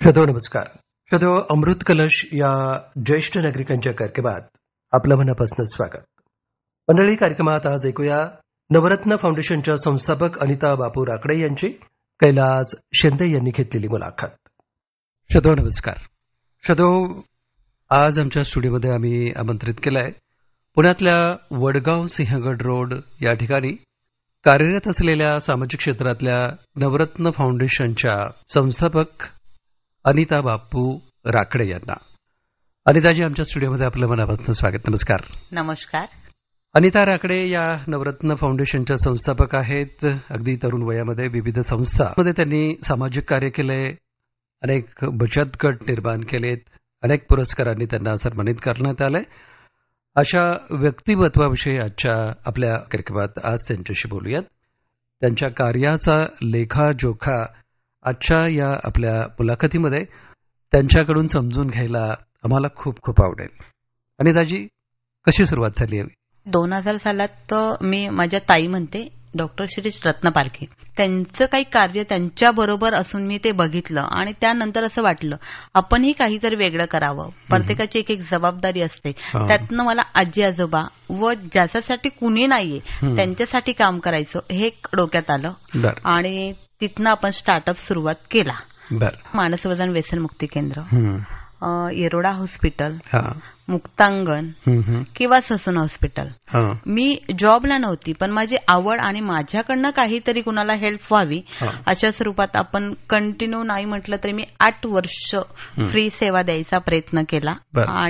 श्रोतो नमस्कार. श्रोतो, अमृत कलश या ज्येष्ठ नागरिकांच्या कार्यक्रमात आपलं मनापासून स्वागत. मंडळी, कार्यक्रमात आज ऐकूया नवरत्न फाउंडेशनच्या संस्थापक अनिता बापू राकडे यांची कैलास शिंदे यांनी घेतलेली मुलाखत. श्रोतो नमस्कार. श्रोतो, आज आमच्या स्टुडिओमध्ये आम्ही आमंत्रित केलंय पुण्यातल्या वडगाव सिंहगड रोड या ठिकाणी कार्यरत असलेल्या सामाजिक क्षेत्रातल्या नवरत्न फाउंडेशनच्या संस्थापक अनिता बापू राकडे यांना. अनिताजी, आमच्या स्टुडिओमध्ये आपलं मनापासून स्वागत. नमस्कार. नमस्कार. अनिता राकडे या नवरत्न फाउंडेशनच्या संस्थापक आहेत. अगदी तरुण वयामध्ये विविध संस्थांमध्ये त्यांनी सामाजिक कार्य केले, अनेक बचत गट निर्माण केलेत, अनेक पुरस्कारांनी त्यांना सन्मानित करण्यात आलंय. अशा व्यक्तिमत्वाविषयी आजच्या आपल्या कार्यक्रमात आज त्यांच्याशी बोलूयात. त्यांच्या कार्याचा लेखाजोखा आजच्या या आपल्या मुलाखतीमध्ये त्यांच्याकडून समजून घ्यायला आम्हाला खूप खूप आवडेल. अनिताजी, कशी सुरुवात झाली आहे? 2000 सालात मी माझ्या ताई म्हणते डॉक्टर शिरीष रत्नपारखे, त्यांचं काही कार्य त्यांच्याबरोबर असून मी ते बघितलं आणि त्यानंतर असं वाटलं आपणही काहीतरी वेगळं करावं. प्रत्येकाची एक एक जबाबदारी असते. त्यातनं मला आजी आजोबा व ज्याच्यासाठी कुणी नाहीये त्यांच्यासाठी काम करायचं हे डोक्यात आलं आणि तिथनं आपण स्टार्टअप सुरुवात केला. मानसवजन व्यसनमुक्ती केंद्र, येरोडा हॉस्पिटल, मुक्तांगण किंवा ससून हॉस्पिटल. मी जॉबला नव्हती, पण माझी आवड आणि माझ्याकडनं काहीतरी कुणाला हेल्प व्हावी अशा स्वरूपात आपण कंटिन्यू नाही म्हटलं तरी मी 8 वर्ष फ्री सेवा द्यायचा प्रयत्न केला.